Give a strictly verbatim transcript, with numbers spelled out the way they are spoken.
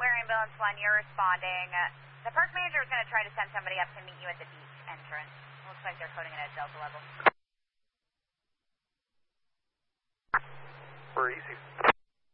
We're ambulance one, you're responding. The park manager is going to try to send somebody up to meet you at the beach entrance. Looks like they're coding it at Delta level. For easy.